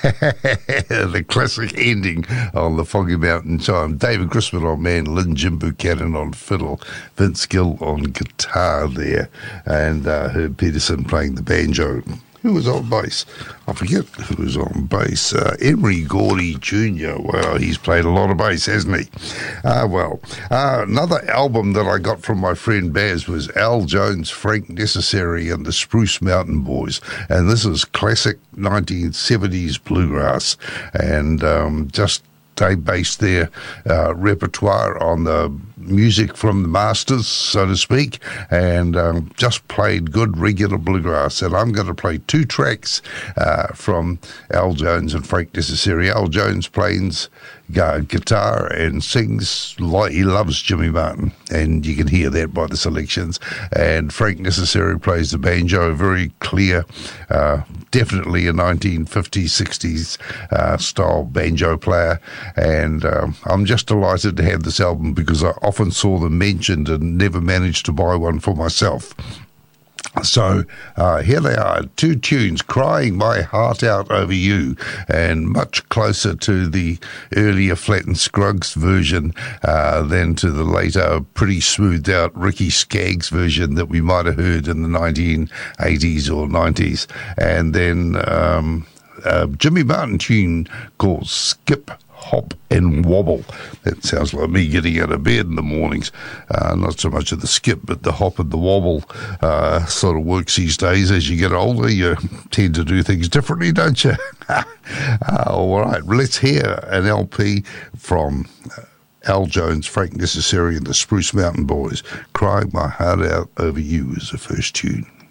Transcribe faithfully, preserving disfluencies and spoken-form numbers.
The classic ending on the Foggy Mountain Chime. David Grisman on mandolin, Jim Buchanan on fiddle, Vince Gill on guitar there, and uh, Herb Peterson playing the banjo. Who was on bass? I forget who was on bass. Uh, Emery Gordy Junior Well, he's played a lot of bass, hasn't he? Uh, well, uh, another album that I got from my friend Baz was Al Jones, Frank Necessary, and the Spruce Mountain Boys. And this is classic nineteen seventies bluegrass. And um, just they based their uh, repertoire on the music from the masters, so to speak, and um, just played good regular bluegrass. And I'm going to play two tracks uh, from Al Jones and Frank Necessary. Al Jones plays uh, guitar and sings like he loves Jimmy Martin, and you can hear that by the selections. And Frank Necessary plays the banjo, very clear, uh, definitely a nineteen fifties, sixties uh, style banjo player. And um, I'm just delighted to have this album because I often saw them mentioned and never managed to buy one for myself. So uh, here they are, two tunes, Crying My Heart Out Over You, and much closer to the earlier Flatt and Scruggs version uh, than to the later, pretty smoothed out Ricky Skaggs version that we might have heard in the nineteen eighties or nineties. And then um, a Jimmy Martin tune called Skip, Hop and Wobble. That sounds like me getting out of bed in the mornings. Uh, not so much of the skip, but the hop and the wobble uh, sort of works these days. As you get older, you tend to do things differently, don't you? uh, all right, let's hear an L P from uh, Al Jones, Frank Necessary, and the Spruce Mountain Boys. Crying My Heart Out Over You is the first tune.